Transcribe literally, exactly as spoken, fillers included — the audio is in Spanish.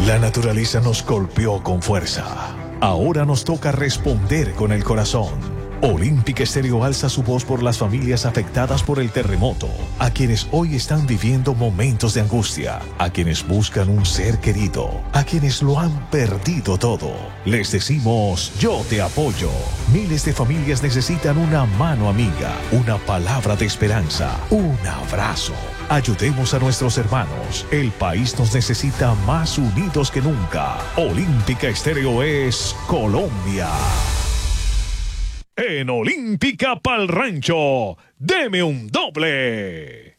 La naturaleza nos golpeó con fuerza. Ahora nos toca responder con el corazón. Olímpica Estéreo alza su voz por las familias afectadas por el terremoto, a quienes hoy están viviendo momentos de angustia, a quienes buscan un ser querido, a quienes lo han perdido todo. Les decimos, yo te apoyo. Miles de familias necesitan una mano amiga, una palabra de esperanza, un abrazo. Ayudemos a nuestros hermanos. El país nos necesita más unidos que nunca. Olímpica Estéreo es Colombia. En Olímpica Pal Rancho, deme un doble.